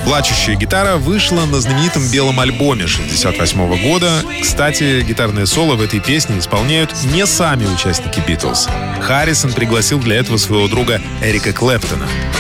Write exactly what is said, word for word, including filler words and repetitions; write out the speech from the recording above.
«Плачущая гитара» вышла на знаменитом белом альбоме шестьдесят восьмого года. Кстати, гитарное соло в этой песне исполняют не сами участники «Битлз». Харрисон пригласил для этого своего друга Эрика Клэптона.